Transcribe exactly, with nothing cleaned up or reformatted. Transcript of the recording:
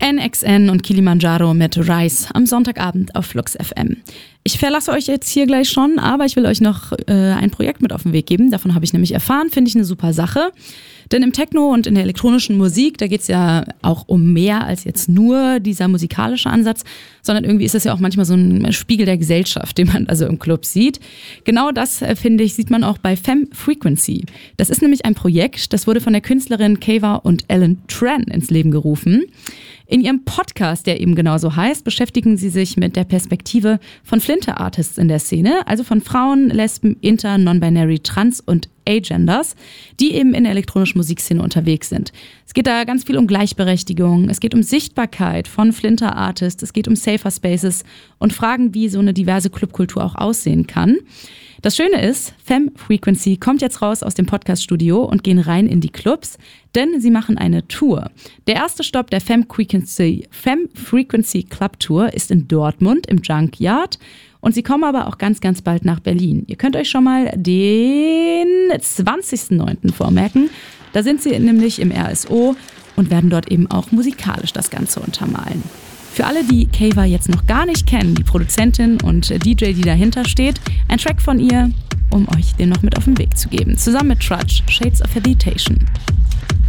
N X N und Kilimanjaro mit Rise am Sonntagabend auf Flux F M. Ich verlasse euch jetzt hier gleich schon, aber ich will euch noch äh, ein Projekt mit auf den Weg geben. Davon habe ich nämlich erfahren, finde ich eine super Sache. Denn im Techno und in der elektronischen Musik, da geht es ja auch um mehr als jetzt nur dieser musikalische Ansatz, sondern irgendwie ist das ja auch manchmal so ein Spiegel der Gesellschaft, den man also im Club sieht. Genau das, äh, finde ich, sieht man auch bei Femme Frequency. Das ist nämlich ein Projekt, das wurde von der Künstlerin Kava und Ellen Tran ins Leben gerufen. In ihrem Podcast, der eben genauso heißt, beschäftigen sie sich mit der Perspektive von Flinter-Artists in der Szene, also von Frauen, Lesben, Inter, Non-Binary, Trans und Agenders, die eben in der elektronischen Musikszene unterwegs sind. Es geht da ganz viel um Gleichberechtigung, es geht um Sichtbarkeit von Flinter-Artists, es geht um Safer Spaces und Fragen, wie so eine diverse Clubkultur auch aussehen kann. Das Schöne ist, Femme Frequency kommt jetzt raus aus dem Podcast-Studio und gehen rein in die Clubs, denn sie machen eine Tour. Der erste Stopp der Femme Frequency, Femme Frequency Club Tour ist in Dortmund im Junkyard und sie kommen aber auch ganz, ganz bald nach Berlin. Ihr könnt euch schon mal den zwanzigsten neunten vormerken. Da sind sie nämlich im R S O und werden dort eben auch musikalisch das Ganze untermalen. Für alle, die Kava jetzt noch gar nicht kennen, die Produzentin und D J, die dahinter steht, ein Track von ihr, um euch den noch mit auf den Weg zu geben. Zusammen mit Trudge, Shades of Hesitation.